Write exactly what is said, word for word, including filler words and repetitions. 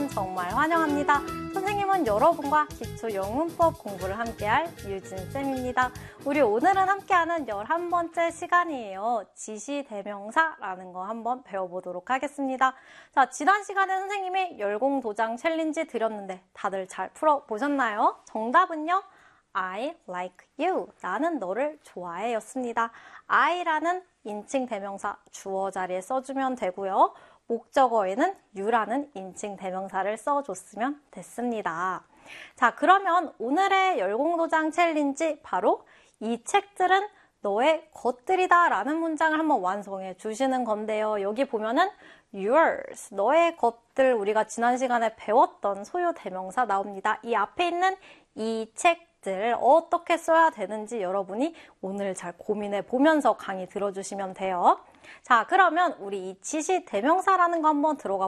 정말 환영합니다. 선생님은 여러분과 기초 영문법 공부를 함께할 유진쌤입니다. 우리 오늘은 함께하는 열한 번째 시간이에요. 지시대명사라는 거 한번 배워보도록 하겠습니다. 자, 지난 시간에 선생님이 열공도장 챌린지 드렸는데 다들 잘 풀어보셨나요? 정답은요? I like you. 나는 너를 좋아해 였습니다. I라는 인칭 대명사 주어 자리에 써주면 되고요. 목적어에는 you라는 인칭 대명사를 써줬으면 됐습니다. 자, 그러면 오늘의 열공도장 챌린지 바로 이 책들은 너의 것들이다 라는 문장을 한번 완성해 주시는 건데요. 여기 보면은 yours, 너의 것들, 우리가 지난 시간에 배웠던 소요 대명사 나옵니다. 이 앞에 있는 이 책 어떻게 써야 되는지 여러분이 오늘 잘 고민해 보면서 강의 들어주시면 돼요. 자, 그러면 우리 이 지시 대명사라는 거 한번 들어가